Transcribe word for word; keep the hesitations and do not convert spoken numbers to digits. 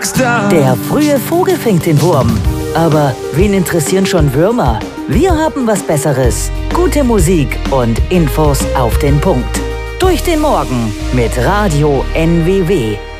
Rockstar. Der frühe Vogel fängt den Wurm. Aber wen interessieren schon Würmer? Wir haben was Besseres. Gute Musik und Infos auf den Punkt. Durch den Morgen mit Radio N W W.